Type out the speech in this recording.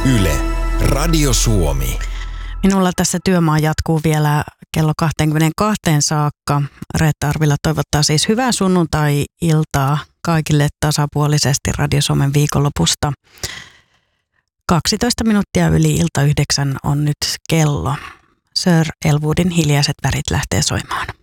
Yle, Radio Suomi. Minulla tässä työmaa jatkuu vielä kello 22 saakka. Reetta Arvila toivottaa siis hyvää sunnuntai-iltaa kaikille tasapuolisesti Radio Suomen viikonlopusta. 12 minuuttia yli ilta 9 on nyt kello. Sir Elwoodin Hiljaiset värit lähtee soimaan.